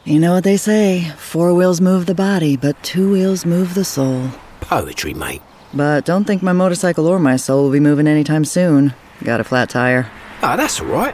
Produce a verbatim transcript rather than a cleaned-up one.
You know what they say, four wheels move the body, but two wheels move the soul. Poetry, mate. But don't think my motorcycle or my soul will be moving anytime soon. Got a flat tire. Ah, that's all right.